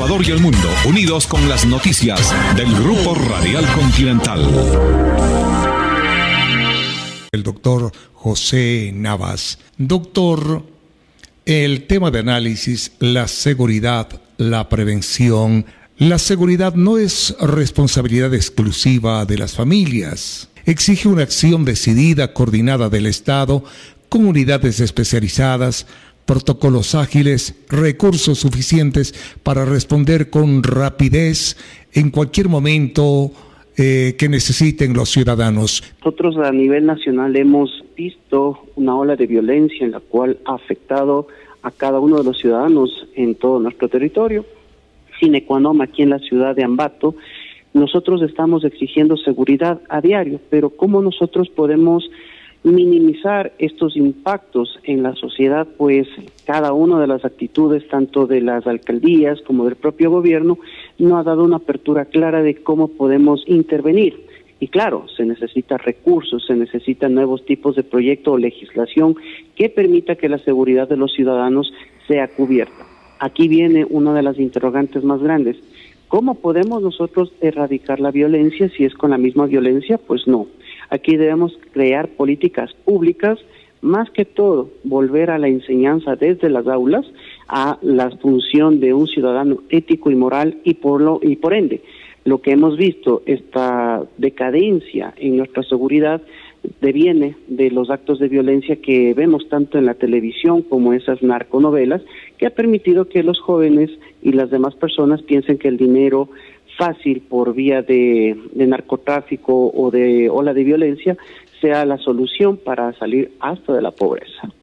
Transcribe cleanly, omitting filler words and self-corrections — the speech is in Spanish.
Ecuador y el mundo, unidos con las noticias del Grupo Radial Continental. El doctor José Navas. Doctor, el tema de análisis, la seguridad, la prevención. La seguridad no es responsabilidad exclusiva de las familias. Exige una acción decidida, coordinada del Estado, con unidades especializadas, protocolos ágiles, recursos suficientes para responder con rapidez en cualquier momento que necesiten los ciudadanos. Nosotros a nivel nacional hemos visto una ola de violencia en la cual ha afectado a cada uno de los ciudadanos en todo nuestro territorio. Sine qua non, aquí en la ciudad de Ambato, nosotros estamos exigiendo seguridad a diario, pero ¿cómo nosotros podemos minimizar estos impactos en la sociedad? Pues cada una de las actitudes, tanto de las alcaldías como del propio gobierno, no ha dado una apertura clara de cómo podemos intervenir. Y claro, se necesitan recursos, se necesitan nuevos tipos de proyecto o legislación que permita que la seguridad de los ciudadanos sea cubierta. Aquí viene una de las interrogantes más grandes. ¿Cómo podemos nosotros erradicar la violencia si es con la misma violencia? Pues no. Aquí debemos crear políticas públicas, más que todo volver a la enseñanza desde las aulas, a la función de un ciudadano ético y moral, y por ende, lo que hemos visto, esta decadencia en nuestra seguridad, deviene de los actos de violencia que vemos tanto en la televisión como esas narconovelas, que ha permitido que los jóvenes y las demás personas piensen que el dinero fácil por vía de narcotráfico o de ola de violencia sea la solución para salir hasta de la pobreza.